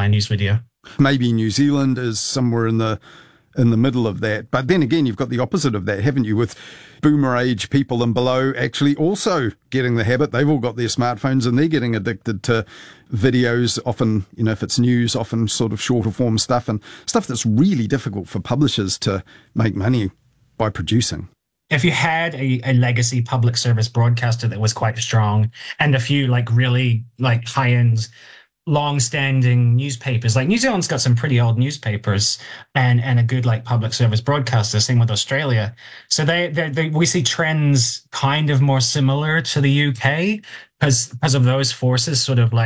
online news video. Maybe New Zealand is somewhere in the middle of that. But then again, you've got the opposite of that, haven't you? With boomer age people and below actually also getting the habit. They've all got their smartphones and they're getting addicted to videos, often, if it's news, often sort of shorter form stuff and stuff that's really difficult for publishers to make money by producing. If you had a legacy public service broadcaster that was quite strong and a few really high-end long-standing newspapers, like New Zealand's got some pretty old newspapers and a good public service broadcaster, same with Australia. So we see trends kind of more similar to the UK because of those forces sort of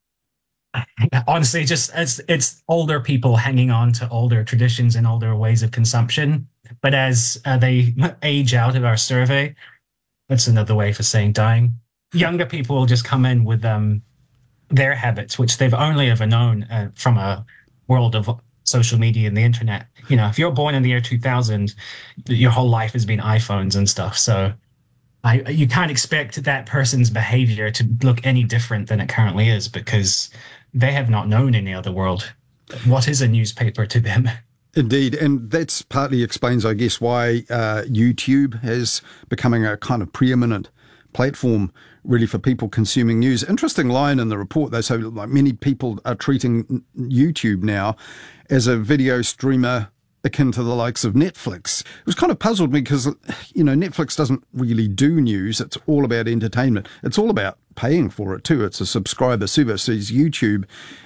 honestly, just it's older people hanging on to older traditions and older ways of consumption. But as they age out of our survey, that's another way for saying dying. Younger people will just come in with their habits, which they've only ever known from a world of social media and the internet. If you're born in the year 2000, your whole life has been iPhones and stuff. So you can't expect that person's behavior to look any different than it currently is because they have not known any other world. What is a newspaper to them? Indeed, and that's partly explains, I guess, why YouTube is becoming a kind of preeminent platform really for people consuming news. Interesting line in the report, though. So many people are treating YouTube now as a video streamer akin to the likes of Netflix. It was kind of puzzled me because, Netflix doesn't really do news. It's all about entertainment. It's all about paying for it too. It's a subscriber service. YouTube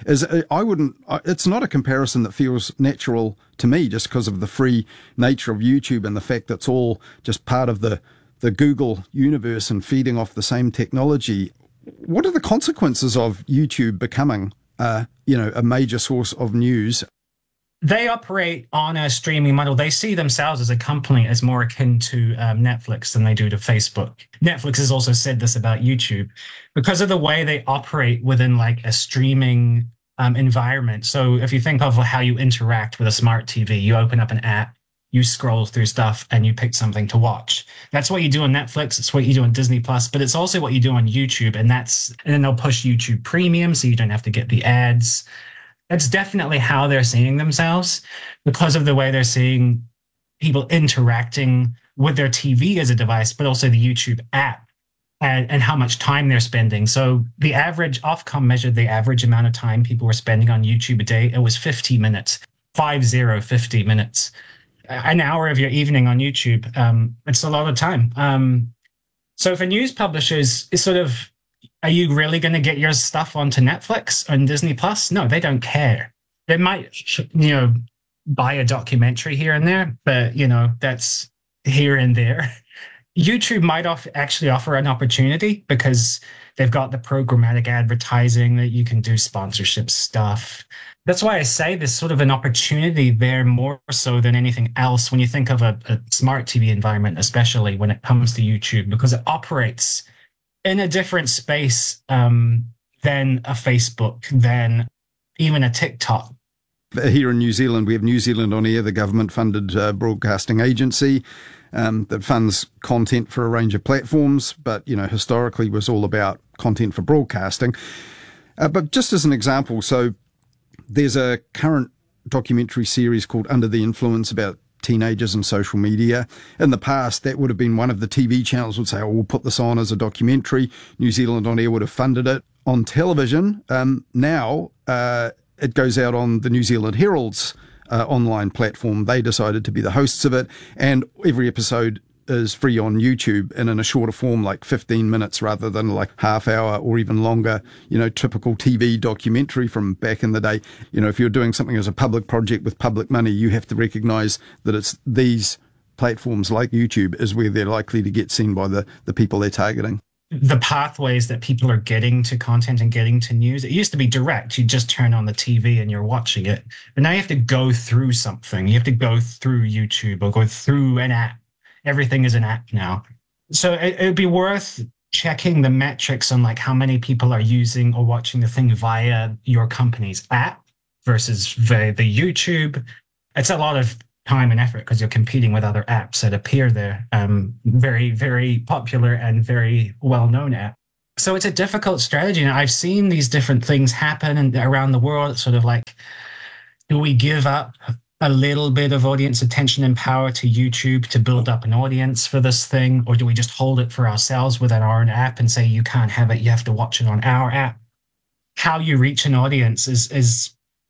it's not a comparison that feels natural to me just because of the free nature of YouTube and the fact that it's all just part of the Google universe and feeding off the same technology. What are the consequences of YouTube becoming, a major source of news? They operate on a streaming model. They see themselves as a company as more akin to Netflix than they do to Facebook. Netflix has also said this about YouTube because of the way they operate within a streaming environment. So if you think of how you interact with a smart TV, you open up an app, you scroll through stuff and you pick something to watch. That's what you do on Netflix. It's what you do on Disney Plus, but it's also what you do on YouTube. And then they'll push YouTube Premium so you don't have to get the ads. That's definitely how they're seeing themselves because of the way they're seeing people interacting with their TV as a device, but also the YouTube app and how much time they're spending. So the average Ofcom measured the average amount of time people were spending on YouTube a day. It was 50 minutes, 50 minutes. An hour of your evening on YouTube. It's a lot of time. So for news publishers, it's sort of, are you really going to get your stuff onto Netflix and Disney Plus? No, they don't care. They might, buy a documentary here and there, but, that's here and there. YouTube might actually offer an opportunity because they've got the programmatic advertising that you can do sponsorship stuff. That's why I say there's sort of an opportunity there more so than anything else when you think of a smart TV environment, especially when it comes to YouTube, because it operates in a different space than a Facebook, than even a TikTok. Here in New Zealand, we have New Zealand On Air, the government-funded broadcasting agency that funds content for a range of platforms, but, historically was all about content for broadcasting. But just as an example, so there's a current documentary series called Under the Influence about teenagers and social media. In the past, that would have been one of the TV channels would say, we'll put this on as a documentary. New Zealand On Air would have funded it. On television, now it goes out on the New Zealand Herald's online platform. They decided to be the hosts of it, and every episode is free on YouTube and in a shorter form, like 15 minutes rather than like half hour or even longer, typical TV documentary from back in the day. If you're doing something as a public project with public money, you have to recognize that it's these platforms like YouTube is where they're likely to get seen by the people they're targeting. The pathways that people are getting to content and getting to news, it used to be direct. You just turn on the TV and you're watching it. But now you have to go through something. You have to go through YouTube or go through an app. Everything is an app now. So it would be worth checking the metrics on how many people are using or watching the thing via your company's app versus via the YouTube. It's a lot of time and effort because you're competing with other apps that appear there. Very, very popular and very well-known app. So it's a difficult strategy. And I've seen these different things happen and around the world. It's sort of like, do we give up a little bit of audience attention and power to YouTube to build up an audience for this thing? Or do we just hold it for ourselves within our own app and say, you can't have it, you have to watch it on our app? How you reach an audience is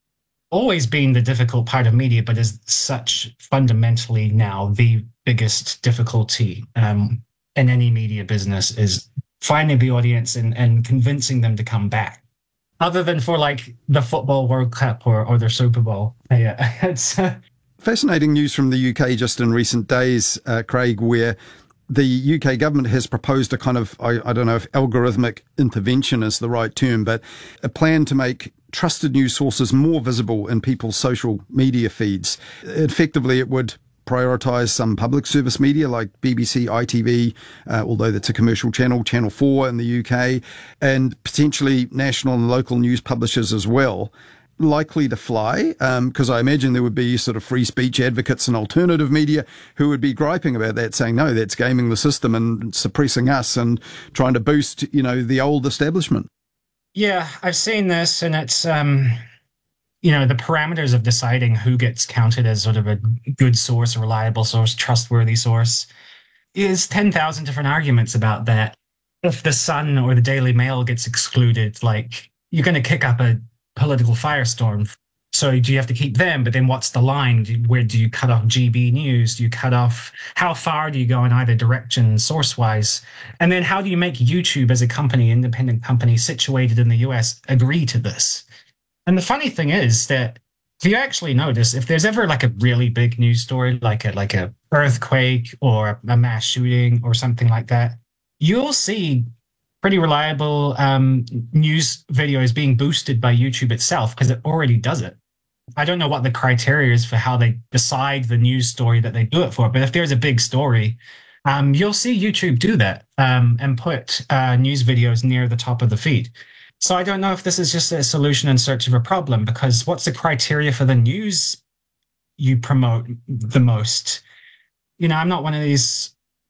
always been the difficult part of media, but is such fundamentally now the biggest difficulty in any media business, is finding the audience and convincing them to come back. Other than for like the Football World Cup or the Super Bowl. Yeah, it's fascinating news from the UK just in recent days, Craig, where the UK government has proposed a kind of, I don't know if algorithmic intervention is the right term, but a plan to make trusted news sources more visible in people's social media feeds. Effectively, it would prioritise some public service media like BBC, ITV, although that's a commercial channel, Channel 4 in the UK, and potentially national and local news publishers as well. Likely to fly, because I imagine there would be sort of free speech advocates and alternative media who would be griping about that, saying, no, that's gaming the system and suppressing us and trying to boost, the old establishment. Yeah, I've seen this, and it's, the parameters of deciding who gets counted as sort of a good source, a reliable source, trustworthy source, is 10,000 different arguments about that. If the Sun or the Daily Mail gets excluded, like, you're going to kick up a political firestorm. So do you have to keep them? But then what's the line? Where do you cut off GB News? Do you cut off, how far do you go in either direction source-wise? And then how do you make YouTube as a company, independent company situated in the US, agree to this? And the funny thing is that if you actually notice, if there's ever like a really big news story, like a earthquake or a mass shooting or something like that, you'll see pretty reliable news videos being boosted by YouTube itself because it already does it. I don't know what the criteria is for how they decide the news story that they do it for, but if there's a big story, you'll see YouTube do that and put news videos near the top of the feed. So I don't know if this is just a solution in search of a problem, because what's the criteria for the news you promote the most? I'm not one of these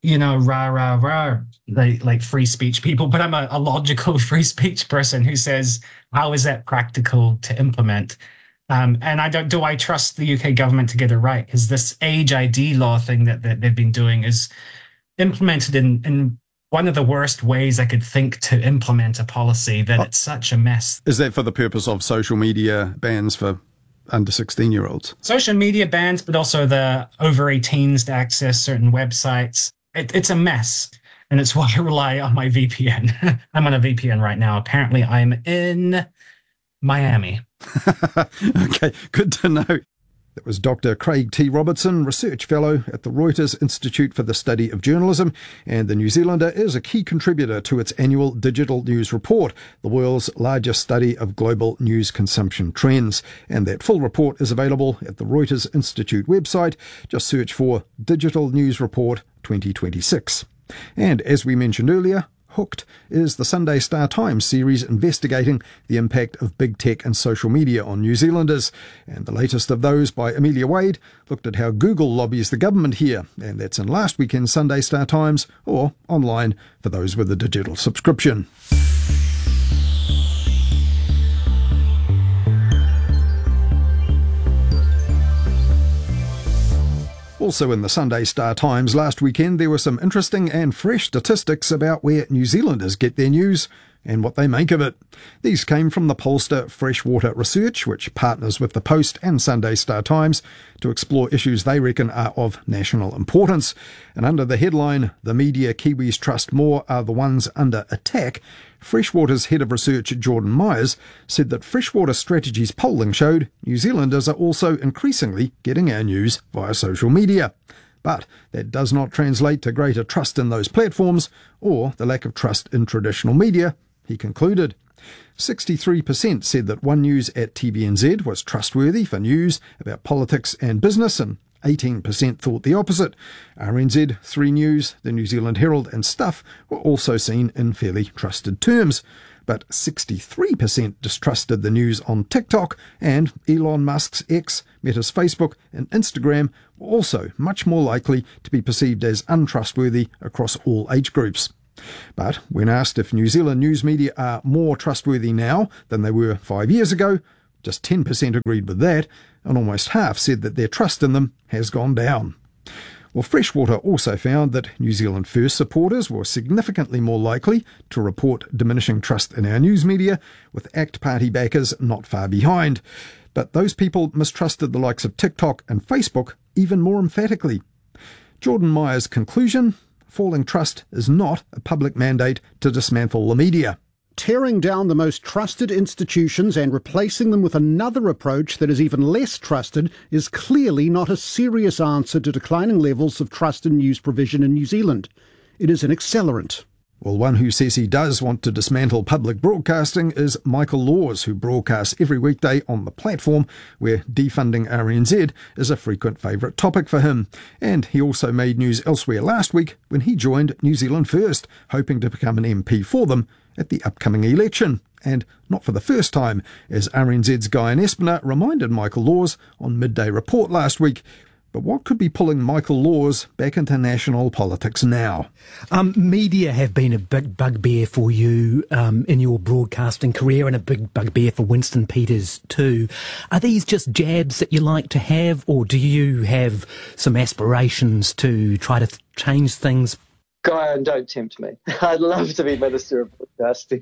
like free speech people, but I'm a logical free speech person who says, how is that practical to implement? And do I trust the UK government to get it right? Because this age ID law thing that they've been doing is implemented in one of the worst ways I could think to implement a policy, that it's such a mess. Is that for the purpose of social media bans for under 16-year-olds? Social media bans, but also the over 18s to access certain websites. It's a mess, and it's why I rely on my VPN. I'm on a VPN right now. Apparently, I'm in Miami. Okay, good to know. That was Dr. Craig T. Robertson, Research Fellow at the Reuters Institute for the Study of Journalism, and the New Zealander is a key contributor to its annual Digital News Report, the world's largest study of global news consumption trends. And that full report is available at the Reuters Institute website. Just search for Digital News Report 2026. And as we mentioned earlier, Hooked is the Sunday Star Times series investigating the impact of big tech and social media on New Zealanders. And the latest of those, by Amelia Wade, looked at how Google lobbies the government here. And that's in last weekend's Sunday Star Times, or online for those with a digital subscription. Also in the Sunday Star Times last weekend, there were some interesting and fresh statistics about where New Zealanders get their news and what they make of it. These came from the pollster Freshwater Research, which partners with the Post and Sunday Star Times to explore issues they reckon are of national importance. And under the headline, "The Media Kiwis Trust More Are the Ones Under Attack," Freshwater's head of research, Jordan Myers, said that Freshwater Strategy's polling showed New Zealanders are also increasingly getting our news via social media. But that does not translate to greater trust in those platforms or the lack of trust in traditional media, he concluded. 63% said that One News at TVNZ was trustworthy for news about politics and business, and 18% thought the opposite. RNZ, 3 News, the New Zealand Herald and Stuff were also seen in fairly trusted terms. But 63% distrusted the news on TikTok, and Elon Musk's X, Meta's Facebook and Instagram were also much more likely to be perceived as untrustworthy across all age groups. But when asked if New Zealand news media are more trustworthy now than they were 5 years ago, just 10% agreed with that, and almost half said that their trust in them has gone down. Well, Freshwater also found that New Zealand First supporters were significantly more likely to report diminishing trust in our news media, with ACT Party backers not far behind. But those people mistrusted the likes of TikTok and Facebook even more emphatically. Jordan Myers' conclusion: falling trust is not a public mandate to dismantle the media. Tearing down the most trusted institutions and replacing them with another approach that is even less trusted is clearly not a serious answer to declining levels of trust in news provision in New Zealand. It is an accelerant. Well, one who says he does want to dismantle public broadcasting is Michael Laws, who broadcasts every weekday on the platform, where defunding RNZ is a frequent favourite topic for him. And he also made news elsewhere last week when he joined New Zealand First, hoping to become an MP for them at the upcoming election. And not for the first time, as RNZ's Guyon Espiner reminded Michael Laws on Midday Report last week. But what could be pulling Michael Laws back into national politics now? Media have been a big bugbear for you in your broadcasting career, and a big bugbear for Winston Peters too. Are these just jabs that you like to have, or do you have some aspirations to try to change things? Guyon, don't tempt me. I'd love to be Minister of Broadcasting.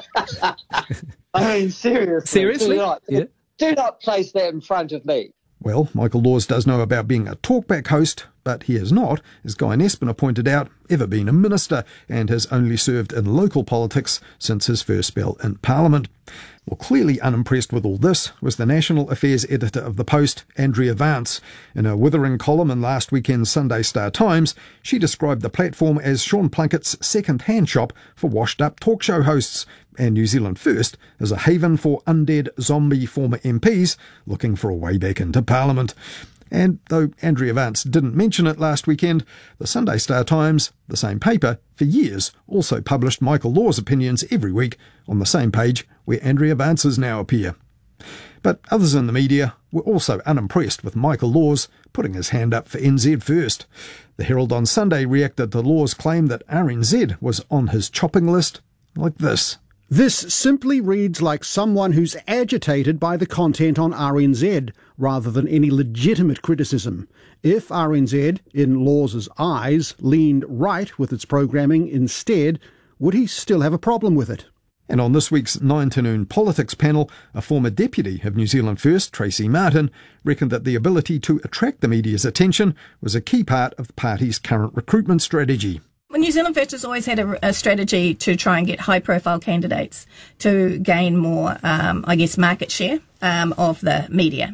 I mean, seriously? Do not place that in front of me. Well, Michael Laws does know about being a talkback host, but he has not, as Guyon Espiner pointed out, ever been a minister, and has only served in local politics since his first spell in Parliament. Well, clearly unimpressed with all this was the National Affairs editor of The Post, Andrea Vance. In a withering column in last weekend's Sunday Star Times, she described the platform as Sean Plunkett's second-hand shop for washed-up talk show hosts, and New Zealand First as a haven for undead zombie former MPs looking for a way back into Parliament. And though Andrea Vance didn't mention it last weekend, the Sunday Star Times, the same paper, for years also published Michael Laws' opinions every week on the same page where Andrea Vance's now appear. But others in the media were also unimpressed with Michael Laws putting his hand up for NZ First. The Herald on Sunday reacted to Laws' claim that RNZ was on his chopping list like this. This simply reads like someone who's agitated by the content on RNZ, rather than any legitimate criticism. If RNZ, in Laws's eyes, leaned right with its programming instead, would he still have a problem with it? And on this week's 9 to Noon Politics panel, a former deputy of New Zealand First, Tracy Martin, reckoned that the ability to attract the media's attention was a key part of the party's current recruitment strategy. Well, New Zealand First has always had a strategy to try and get high-profile candidates to gain more, market share of the media.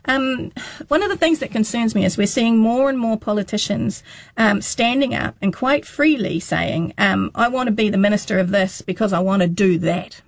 One of the things that concerns me is we're seeing more and more politicians standing up and quite freely saying, I want to be the minister of this because I want to do that.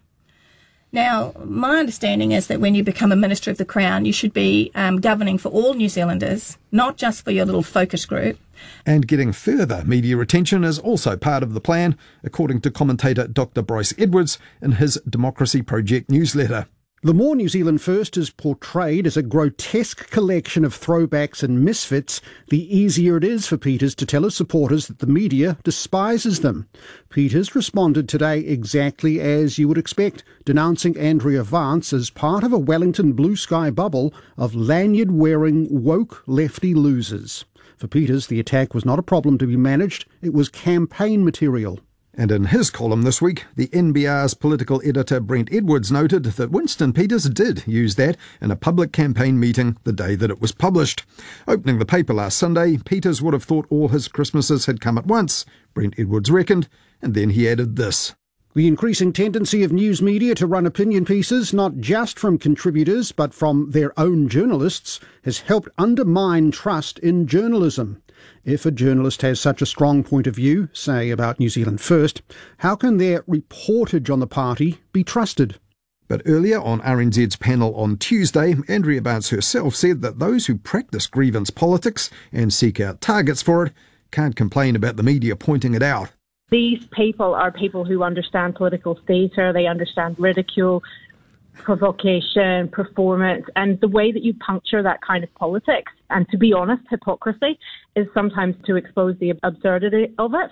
Now, my understanding is that when you become a Minister of the Crown, you should be governing for all New Zealanders, not just for your little focus group. And getting further media attention is also part of the plan, according to commentator Dr. Bryce Edwards in his Democracy Project newsletter. The more New Zealand First is portrayed as a grotesque collection of throwbacks and misfits, the easier it is for Peters to tell his supporters that the media despises them. Peters responded today exactly as you would expect, denouncing Andrea Vance as part of a Wellington blue sky bubble of lanyard-wearing woke lefty losers. For Peters, the attack was not a problem to be managed, it was campaign material. And in his column this week, the NBR's political editor Brent Edwards noted that Winston Peters did use that in a public campaign meeting the day that it was published. Opening the paper last Sunday, Peters would have thought all his Christmases had come at once, Brent Edwards reckoned, and then he added this. The increasing tendency of news media to run opinion pieces, not just from contributors but from their own journalists, has helped undermine trust in journalism. If a journalist has such a strong point of view, say about New Zealand First, how can their reportage on the party be trusted? But earlier on RNZ's panel on Tuesday, Andrea Vance herself said that those who practice grievance politics and seek out targets for it can't complain about the media pointing it out. These people are people who understand political theatre, they understand ridicule, provocation, performance, and the way that you puncture that kind of politics, and to be honest, hypocrisy, is sometimes to expose the absurdity of it.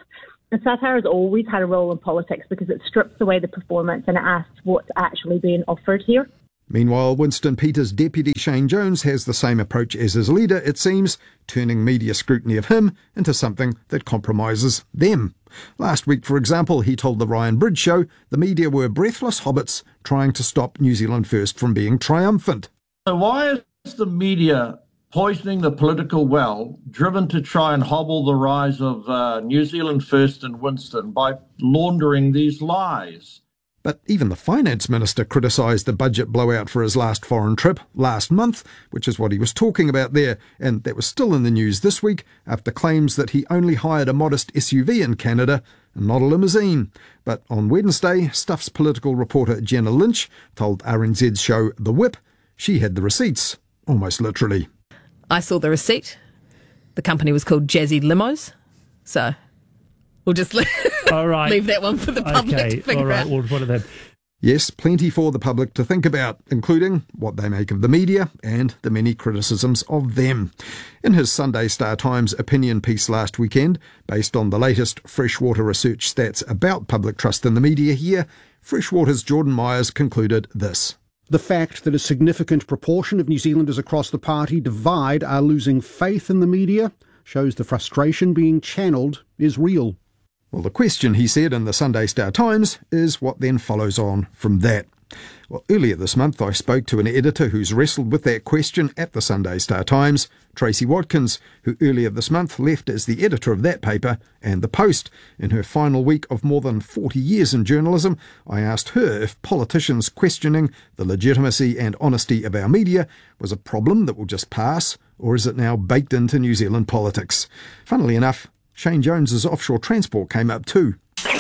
And satire has always had a role in politics because it strips away the performance and it asks what's actually being offered here. Meanwhile, Winston Peters' deputy Shane Jones has the same approach as his leader, it seems, turning media scrutiny of him into something that compromises them. Last week, for example, he told the Ryan Bridge show the media were breathless hobbits trying to stop New Zealand First from being triumphant. So why is the media poisoning the political well, driven to try and hobble the rise of New Zealand First and Winston by laundering these lies? But even the finance minister criticised the budget blowout for his last foreign trip last month, which is what he was talking about there, and that was still in the news this week after claims that he only hired a modest SUV in Canada and not a limousine. But on Wednesday, Stuff's political reporter Jenna Lynch told RNZ's show The Whip she had the receipts, almost literally. I saw the receipt. The company was called Jazzy Limos, so we'll just leave that one for the public to figure out. Well, what are they? Yes, plenty for the public to think about, including what they make of the media and the many criticisms of them. In his Sunday Star Times opinion piece last weekend, based on the latest Freshwater research stats about public trust in the media here, Freshwater's Jordan Myers concluded this. The fact that a significant proportion of New Zealanders across the party divide are losing faith in the media shows the frustration being channeled is real. Well, the question, he said in the Sunday Star Times, is what then follows on from that. Well, earlier this month I spoke to an editor who's wrestled with that question at the Sunday Star Times, Tracy Watkins, who earlier this month left as the editor of that paper and The Post. In her final week of more than 40 years in journalism, I asked her if politicians questioning the legitimacy and honesty of our media was a problem that will just pass, or is it now baked into New Zealand politics? Funnily enough, Shane Jones's offshore transport came up too.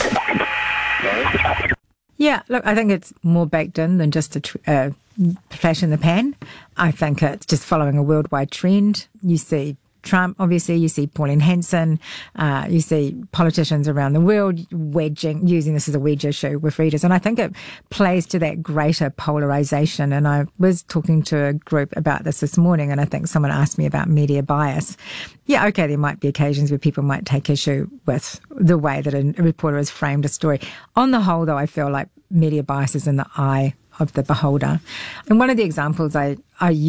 Yeah, look, I think it's more baked in than just a flash in the pan. I think it's just following a worldwide trend. You see Trump, obviously, you see Pauline Hanson, you see politicians around the world using this as a wedge issue with readers. And I think it plays to that greater polarisation. And I was talking to a group about this morning, and I think someone asked me about media bias. Yeah, okay, there might be occasions where people might take issue with the way that a reporter has framed a story. On the whole, though, I feel like media bias is in the eye of the beholder. And one of the examples I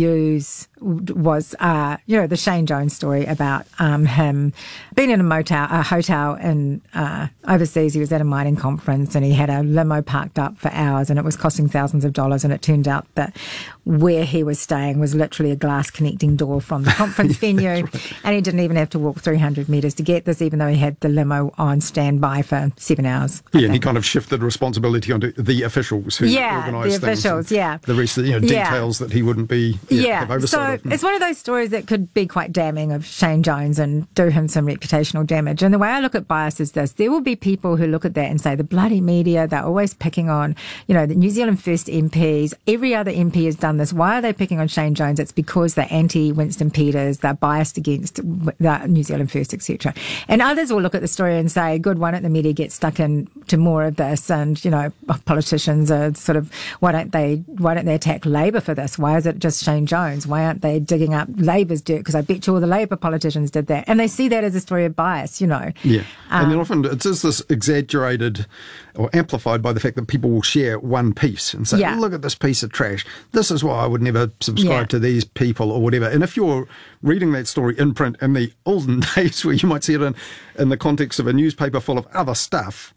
use was, the Shane Jones story about him being in a hotel in overseas. He was at a mining conference and he had a limo parked up for hours and it was costing thousands of dollars. And it turned out that where he was staying was literally a glass connecting door from the conference venue. Right. And he didn't even have to walk 300 metres to get this, even though he had the limo on standby for 7 hours. Yeah, and he kind of shifted responsibility onto the officials who organised things. The officials, the rest of the details that he wouldn't be have oversight of. It's one of those stories that could be quite damning of Shane Jones and do him some reputational damage. And the way I look at bias is this. There will be people who look at that and say, the bloody media, they're always picking on, the New Zealand First MPs. Every other MP has done this. Why are they picking on Shane Jones? It's because they're anti-Winston Peters. They're biased against the New Zealand First, etc. And others will look at the story and say, good, why don't the media get stuck into more of this? And, politicians are sort of, why don't they attack Labour for this? Why is it just Shane Jones? Why aren't they digging up Labour's dirt? Because I bet you all the Labour politicians did that. And they see that as a story of bias, Yeah. And then often it's just this exaggerated or amplified by the fact that people will share one piece and say, look at this piece of trash. This is why I would never subscribe to these people or whatever. And if you're reading that story in print in the olden days where you might see it in the context of a newspaper full of other stuff,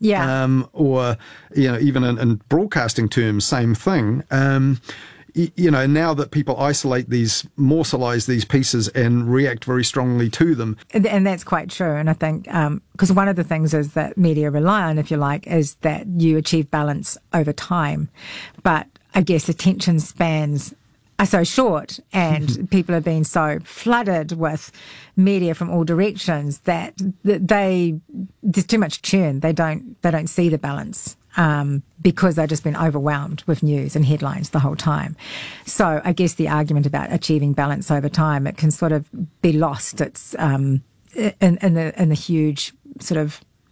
or, even in broadcasting terms, same thing. Now that people morselize these pieces and react very strongly to them. And that's quite true. And I think, because one of the things is that media rely on, if you like, is that you achieve balance over time. But I guess attention spans are so short and people are being so flooded with media from all directions that there's too much churn. They don't see the balance. Because they've just been overwhelmed with news and headlines the whole time. So I guess the argument about achieving balance over time, it can sort of be lost. It's in the huge sort of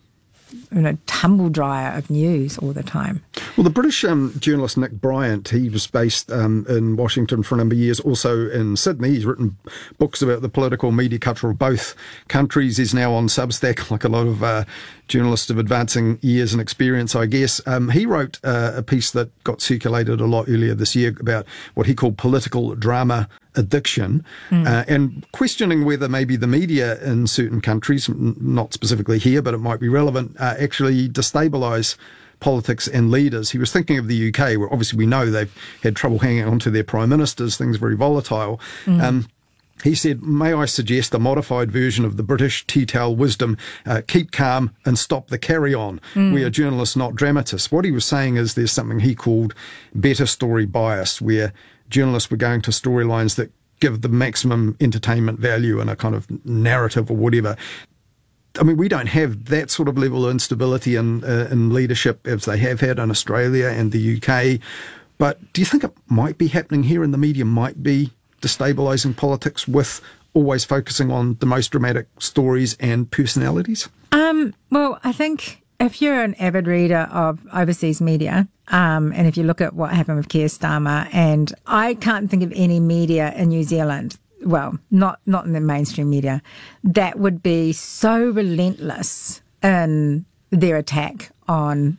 tumble dryer of news all the time. Well, the British journalist Nick Bryant, he was based in Washington for a number of years, also in Sydney. He's written books about the political media culture of both countries. He's now on Substack, like a lot of journalists of advancing years and experience, I guess. He wrote a piece that got circulated a lot earlier this year about what he called political drama addiction, and questioning whether maybe the media in certain countries, not specifically here, but it might be relevant, actually destabilise politics and leaders. He was thinking of the UK, where obviously we know they've had trouble hanging on to their prime ministers, things very volatile. He said, may I suggest a modified version of the British tea-towel wisdom, keep calm and stop the carry-on. We are journalists, not dramatists. What he was saying is there's something he called better story bias, where journalists were going to storylines that give the maximum entertainment value and a kind of narrative or whatever. I mean, we don't have that sort of level of instability in leadership as they have had in Australia and the UK. But do you think it might be happening here, and the media might be destabilising politics with always focusing on the most dramatic stories and personalities? Well, I think if you're an avid reader of overseas media, and if you look at what happened with Keir Starmer, and I can't think of any media in New Zealand, well, not in the mainstream media, that would be so relentless in their attack on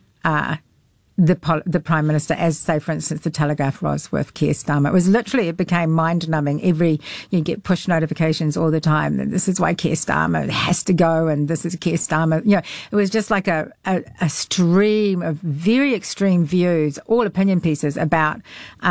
the Prime Minister, as, say, for instance, the Telegraph was with Keir Starmer. It became mind-numbing. You get push notifications all the time that this is why Keir Starmer has to go, and this is Keir Starmer. It was just like a stream of very extreme views, all opinion pieces about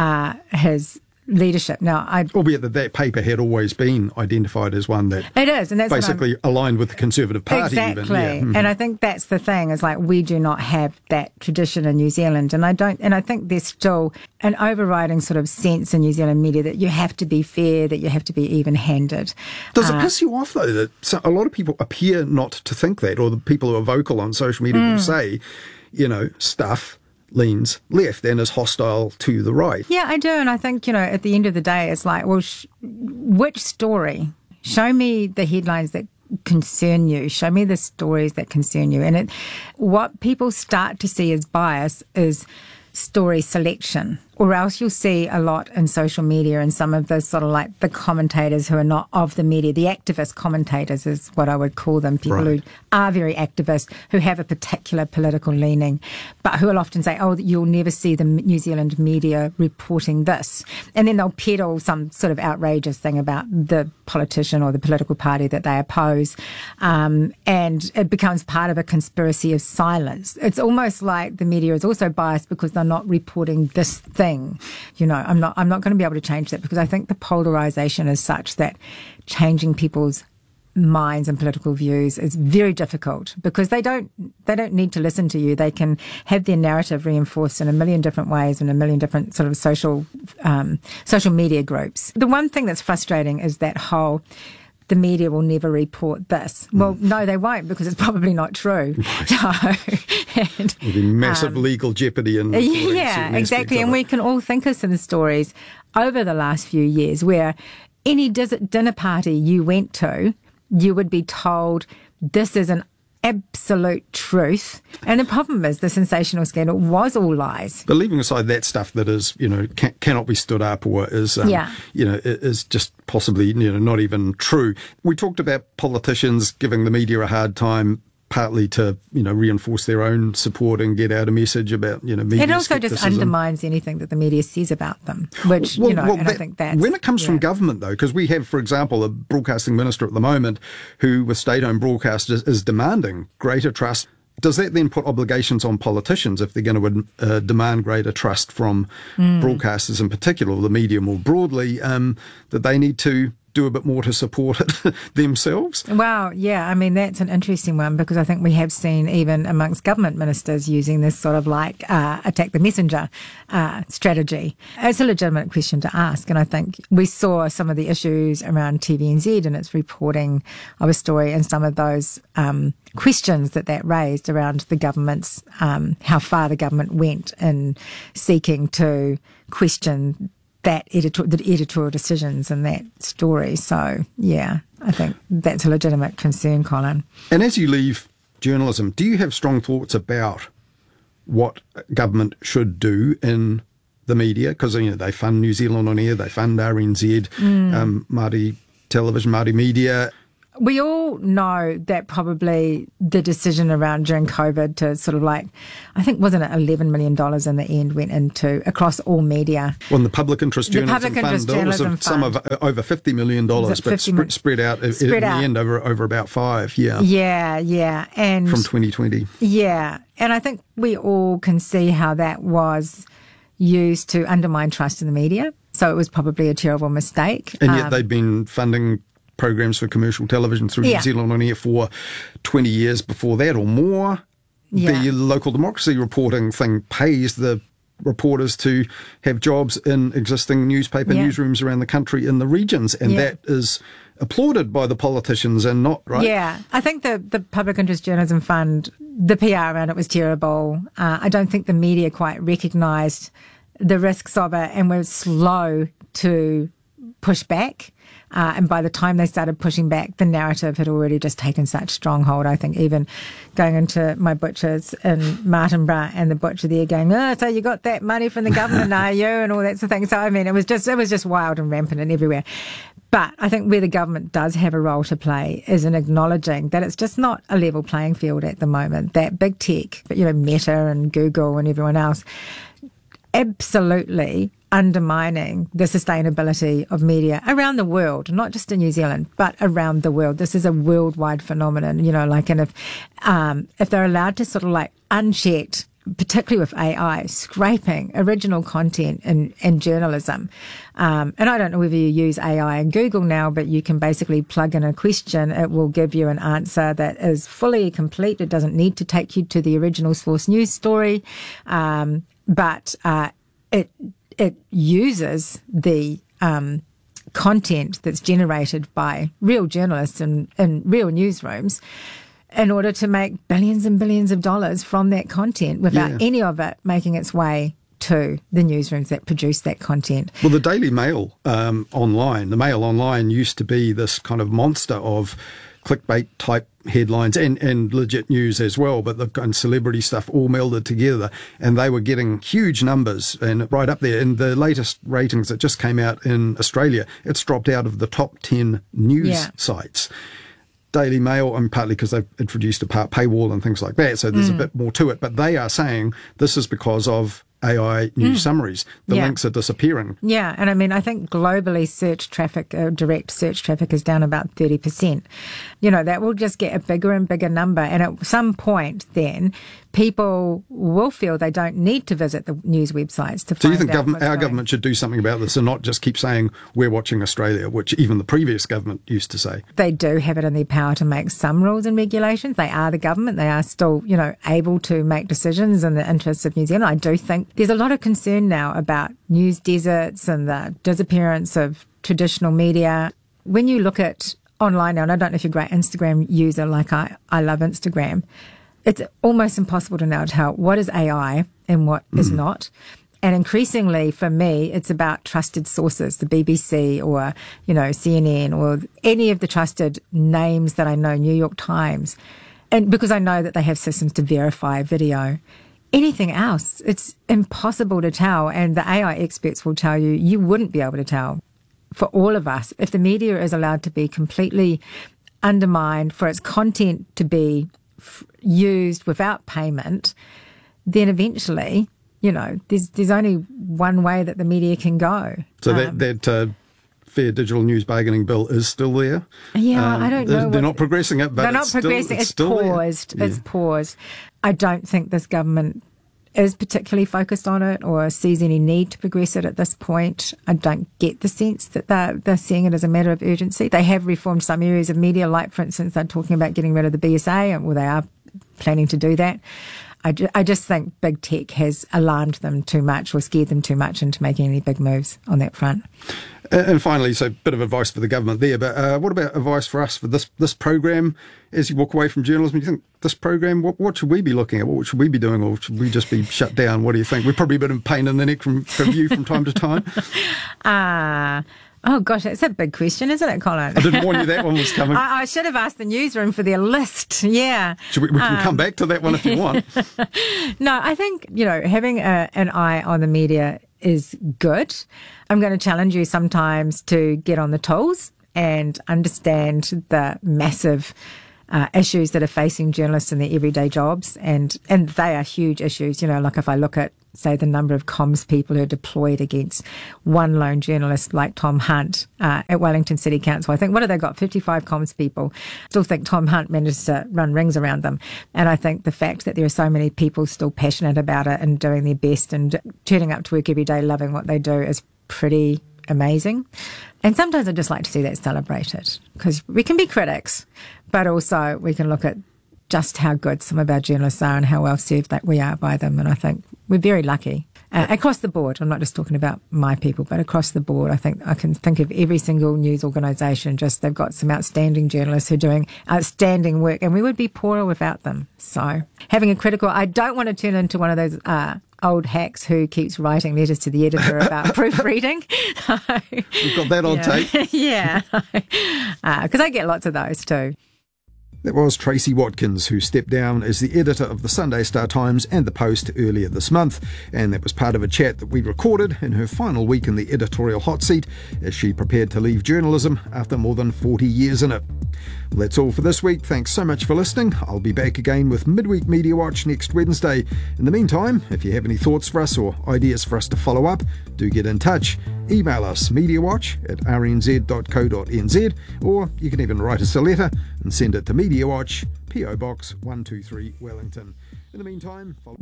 his leadership. Now, albeit that paper had always been identified as one that it is, and that's basically aligned with the Conservative Party. Exactly, even. Yeah. And I think that's the thing, is like we do not have that tradition in New Zealand, and I think there's still an overriding sort of sense in New Zealand media that you have to be fair, that you have to be even-handed. Does it piss you off though that a lot of people appear not to think that, or the people who are vocal on social media will say, stuff leans left and is hostile to the right? Yeah, I do. And I think, at the end of the day, it's like, well, which story? Show me the headlines that concern you. Show me the stories that concern you. And what people start to see as bias is story selection, or else you'll see a lot in social media and some of the sort of like the commentators who are not of the media, the activist commentators is what I would call them, people who are very activist, who have a particular political leaning, but who will often say, oh, you'll never see the New Zealand media reporting this. And then they'll peddle some sort of outrageous thing about the politician or the political party that they oppose. And it becomes part of a conspiracy of silence. It's almost like the media is also biased because they're not reporting this thing. I'm not going to be able to change that, because I think the polarization is such that changing people's minds and political views is very difficult, because they don't need to listen to you. They can have their narrative reinforced in a million different ways in a million different sort of social media groups. The one thing that's frustrating is that whole the media will never report this. Well, no, they won't, because it's probably not true. There'll be massive legal jeopardy in yeah, exactly. And we can all think of some stories over the last few years where any dinner party you went to, you would be told this is an absolute truth. And the problem is the sensational scandal was all lies. But leaving aside that stuff that is, cannot be stood up, or is, is just possibly, not even true. We talked about politicians giving the media a hard time, partly to, reinforce their own support and get out a message about, media It also skepticism. just undermines anything that the media says about them, which, and I think that's... When it comes from government, though, because we have, for example, a broadcasting minister at the moment who, with state-owned broadcasters, is demanding greater trust. Does that then put obligations on politicians if they're going to demand greater trust from broadcasters in particular, or the media more broadly, that they need to do a bit more to support it themselves? Well, yeah, I mean, that's an interesting one, because I think we have seen even amongst government ministers using this sort of like attack the messenger strategy. It's a legitimate question to ask, and I think we saw some of the issues around TVNZ and its reporting of a story, and some of those questions that raised around the government's, how far the government went in seeking to question the editorial decisions in that story. So, yeah, I think that's a legitimate concern, Colin. And as you leave journalism. Do you have strong thoughts about what government should do in the media? Because they fund New Zealand On Air, they fund RNZ, Māori Television, Māori Media. We all know that probably the decision around during COVID to sort of I think, wasn't it $11 million in the end went into across all media? Well, the Public Interest Journalism Fund, some of over $50 million, but spread out in the end over about 5, Yeah, and from 2020. Yeah, and I think we all can see how that was used to undermine trust in the media. So it was probably a terrible mistake. And yet they've been funding programs for commercial television through New Zealand On Air for 20 years before that or more. Yeah. The local democracy reporting thing pays the reporters to have jobs in existing newspaper newsrooms around the country in the regions, and that is applauded by the politicians and not, right? Yeah, I think the Public Interest Journalism Fund, the PR around it was terrible. I don't think the media quite recognised the risks of it and were slow to push back. And by the time they started pushing back, the narrative had already just taken such stronghold. I think even going into my butchers in Martinborough and the butcher there going, so you got that money from the government, are you? And all that sort of thing. So, I mean, it was just wild and rampant and everywhere. But I think where the government does have a role to play is in acknowledging that it's just not a level playing field at the moment. That big tech, Meta and Google and everyone else, absolutely undermining the sustainability of media around the world, not just in New Zealand, but around the world. This is a worldwide phenomenon, and if they're allowed to sort of unchecked, particularly with AI, scraping original content in journalism. And I don't know whether you use AI in Google now, but you can basically plug in a question. It will give you an answer that is fully complete. It doesn't need to take you to the original source news story. But it uses the content that's generated by real journalists in real newsrooms in order to make billions and billions of dollars from that content without any of it making its way to the newsrooms that produce that content. Well, the Daily Mail the Mail Online used to be this kind of monster of clickbait type headlines and legit news as well, but and celebrity stuff all melded together, and they were getting huge numbers and right up there. In the latest ratings that just came out in Australia, it's dropped out of the top 10 news sites. Daily Mail, and partly because they've introduced a paywall and things like that, so there's a bit more to it, but they are saying this is because of AI news summaries. The links are disappearing. Yeah, and I mean, I think globally search traffic, direct search traffic is down about 30%. That will just get a bigger and bigger number. And at some point then, people will feel they don't need to visit the news websites to find out. So you think our government should do something about this and not just keep saying, we're watching Australia, which even the previous government used to say? They do have it in their power to make some rules and regulations. They are the government. They are still, able to make decisions in the interests of New Zealand. I do think there's a lot of concern now about news deserts and the disappearance of traditional media. When you look at online now, and I don't know if you're a great Instagram user like I love Instagram, it's almost impossible to now tell what is AI and what is not. And increasingly, for me, it's about trusted sources, the BBC or, CNN or any of the trusted names that I know, New York Times. And because I know that they have systems to verify video. Anything else, it's impossible to tell. And the AI experts will tell you wouldn't be able to tell. For all of us, if the media is allowed to be completely undermined, for its content to be used without payment, then eventually, there's only one way that the media can go. So that Fair Digital News Bargaining Bill is still there? Yeah, I don't know. They're not progressing it, but it's paused. There. It's paused. I don't think this government is particularly focused on it or sees any need to progress it at this point. I don't get the sense that they're seeing it as a matter of urgency. They have reformed some areas of media, like, for instance, they're talking about getting rid of the BSA, or they are planning to do that. I just think big tech has alarmed them too much or scared them too much into making any big moves on that front. And finally, so a bit of advice for the government there, but what about advice for us for this program? As you walk away from journalism, do you think this program, what should we be looking at? What should we be doing, or should we just be shut down? What do you think? We're probably a bit of pain in the neck from you from time to time. Oh, gosh, that's a big question, isn't it, Colin? I didn't warn you that one was coming. I should have asked the newsroom for their list. Yeah. We can come back to that one if you want. No, I think, having an eye on the media is good. I'm going to challenge you sometimes to get on the tools and understand the massive issues that are facing journalists in their everyday jobs. And they are huge issues. Like if I look at, say, the number of comms people who are deployed against one lone journalist like Tom Hunt at Wellington City Council. I think, what have they got? 55 comms people. Still think Tom Hunt managed to run rings around them. And I think the fact that there are so many people still passionate about it and doing their best and turning up to work every day loving what they do is pretty amazing. And sometimes I just like to see that celebrated, because we can be critics, but also we can look at just how good some of our journalists are and how well served that we are by them. And I think we're very lucky across the board. I'm not just talking about my people, but across the board. I think I can think of every single news organisation, just they've got some outstanding journalists who are doing outstanding work, and we would be poorer without them. So having a critical, I don't want to turn into one of those old hacks who keeps writing letters to the editor about proofreading. We've got that on tape. Yeah, because I get lots of those too. That was Tracy Watkins, who stepped down as the editor of the Sunday Star Times and the Post earlier this month, and that was part of a chat that we recorded in her final week in the editorial hot seat as she prepared to leave journalism after more than 40 years in it. Well, that's all for this week. Thanks so much for listening. I'll be back again with Midweek Media Watch next Wednesday. In the meantime, if you have any thoughts for us or ideas for us to follow up, do get in touch. Email us mediawatch@rnz.co.nz, or you can even write us a letter and send it to Media Watch, PO Box 123 Wellington. In the meantime, follow.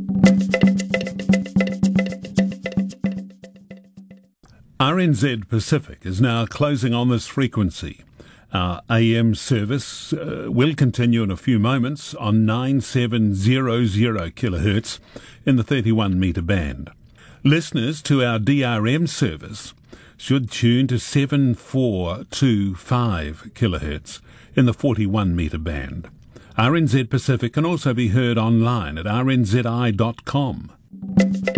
RNZ Pacific is now closing on this frequency. Our AM service will continue in a few moments on 9700 kilohertz in the 31 metre band. Listeners to our DRM service should tune to 7425 kilohertz in the 41 metre band. RNZ Pacific can also be heard online at rnzi.com.